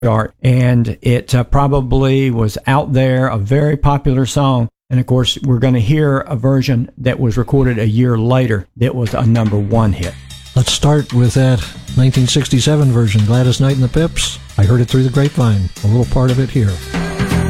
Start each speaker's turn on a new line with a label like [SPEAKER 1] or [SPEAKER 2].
[SPEAKER 1] chart, and it probably was out there, a very popular song. And of course, we're going to hear a version that was recorded a year later that was a number one hit.
[SPEAKER 2] Let's start with that 1967 version, Gladys Knight and the Pips. I heard it through the grapevine, a little part of it here.